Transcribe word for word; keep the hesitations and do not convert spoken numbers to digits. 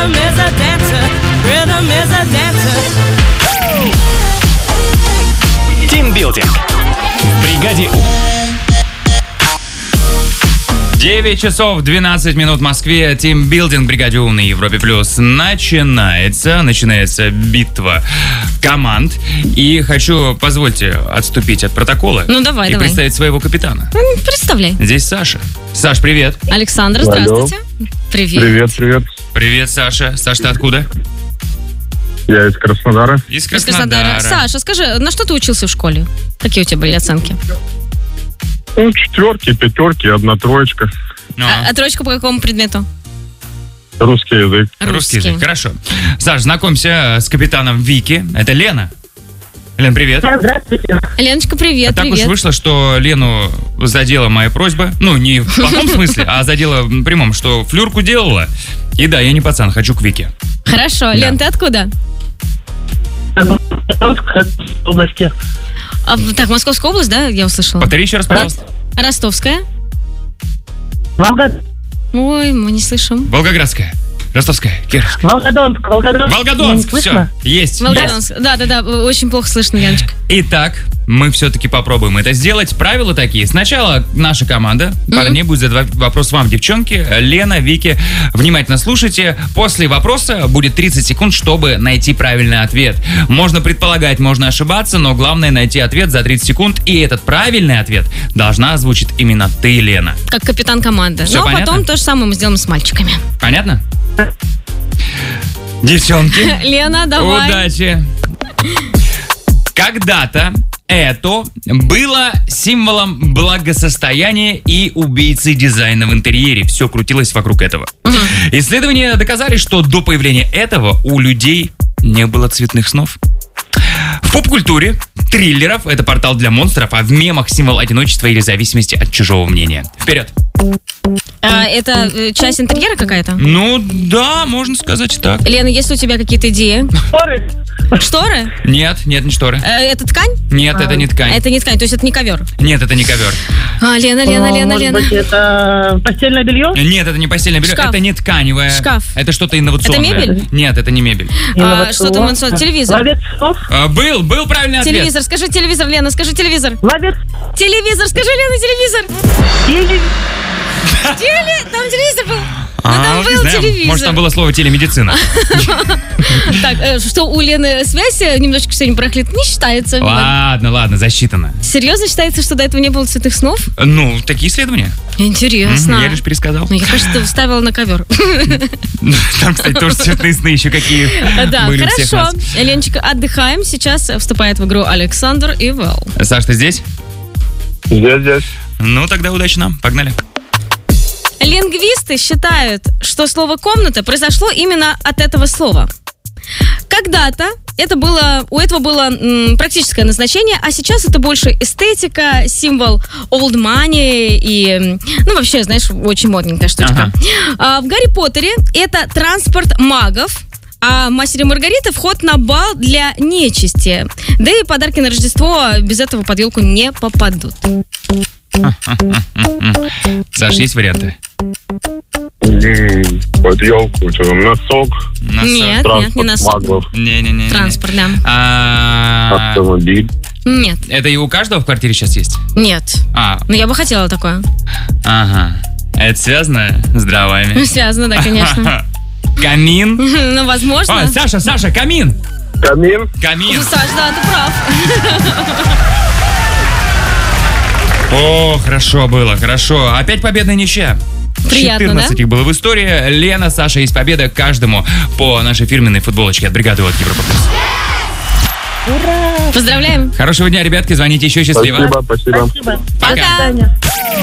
Тимбилдинг в бригаде У. девять часов двенадцать минут в Москве. Тимбилдинг в бригаде У на Европе Плюс начинается. Начинается битва команд. И хочу, позвольте, отступить от протокола. Ну, давай, и давай. представить своего капитана. Ну, представляй. Здесь Саша. Саш, привет. Александр, Алло. здравствуйте. Привет. Привет, привет. Привет, Саша. Саш, ты откуда? Я из Краснодара. Из Из Краснодара. Краснодара. Саша, скажи, на что ты учился в школе? Какие у тебя были оценки? Ну, четверки, пятерки, одна троечка. Ну, А, а троечка по какому предмету? Русский язык. русский язык. Хорошо. Саш, знакомься с капитаном Вики. Это Лена. Лен, привет. Здравствуйте. Леночка, привет, А так привет. уж вышло, что Лену задела моя просьба. Ну, не в плохом смысле, а задела в прямом, что флюрку делала. И да, я не пацан, хочу к Вике. Хорошо. Лен, ты откуда? области. А, так, Московская область, да, я услышала? Повтори еще раз, пожалуйста. Ростовская? Волгодонск. Ой, мы не слышим. Волгоградская. Ростовская. Кировская. Волгодонск. Волгодонск. Волгодонск. Не Все. слышно? Есть. Волгодонск. Да, да, да, очень плохо слышно, Леночка. Итак, мы все-таки попробуем это сделать. Правила такие. Сначала наша команда парней будет задавать вопрос вам, девчонки. Лена, Вики, внимательно слушайте. После вопроса будет тридцать секунд, чтобы найти правильный ответ. Можно предполагать, можно ошибаться, но главное найти ответ за тридцать секунд. И этот правильный ответ должна озвучить именно ты, Лена. Как капитан команды. Всё Ну, а понятно? потом то же самое мы сделаем с мальчиками. Понятно? Девчонки, Лена, давай. удачи. Когда-то это было символом благосостояния и убийцы дизайна в интерьере. Все крутилось вокруг этого. Исследования доказали, что до появления этого у людей не было цветных снов. В поп-культуре триллеров это портал для монстров, а в мемах символ одиночества или зависимости от чужого мнения. Вперед! А, это э, часть интерьера какая-то? Ну да, можно сказать и так. Лена, есть ли у тебя какие-то идеи? Шторы. Шторы? Нет, нет, не шторы. Э, это ткань? Нет, это не ткань. Это не ткань, то есть это не ковер. Нет, это не ковер. А, Лена, Лена, А, Лена, может Лена. быть, это постельное белье? Нет, это не постельное белье, Шкаф. это не тканевое. Шкаф. Это что-то инновационное. Это мебель? Нет, это не мебель. А, что там, Ансо, телевизор? Ловец снов? А, был, был правильный ответ. Телевизор, скажи телевизор, Лена, скажи телевизор. Ловец Телевизор, скажи, Лена, телевизор. телевизор. Теле... Там телевизор был. Ну, А, там вот был не знаю, телевизор. может, там было слово телемедицина. Так, э, что у Лены связь э, немножечко сегодня барахлит, не считается. Ладно, ладно, засчитано. Серьезно считается, что до этого не было цветных снов? Ну, такие исследования. Интересно. Мгм, Я лишь пересказал. Ну, я, кажется, вставила на ковер. Там, кстати, тоже цветные сны еще какие Да, были у всех хорошо. нас. Ленчика, отдыхаем. Сейчас вступает в игру Александр и Вэл. Саш, ты здесь? Здесь, здесь. Ну, тогда удачи нам. Погнали. Лингвисты считают, что слово «комната» произошло именно от этого слова. Когда-то это было, у этого было м, практическое назначение, а сейчас это больше эстетика, символ old money и, м, ну, вообще, знаешь, очень модненькая штучка. Ага. А в «Гарри Поттере» это транспорт магов, а в «Мастере и Маргариты» вход на бал для нечисти. Да и подарки на Рождество без этого под елку не попадут. Саш, есть варианты? М, Под елку, что там, носок, Носок. Нет, нет, не транспорт носок. магов, Не-не-не. Транспорт, да. А, автомобиль. Нет, Это и у каждого в квартире сейчас есть? нет. А, Ну, я бы хотела такое. ага. Это связано с дровами? Связано, да, конечно. Камин? Ну, возможно. О, Саша, Саша, камин! Камин. Камин! Ну, Саш, да, ты прав. О, хорошо было, хорошо. Опять победная ничья. Приятно, четырнадцать да? их было в истории. Лена, Саша, есть победа каждому по нашей фирменной футболочке от бригады от Европа Плюс. Поздравляем. Хорошего дня, ребятки. Звоните еще счастливо. Спасибо, спасибо. Спасибо. Пока. До свидания.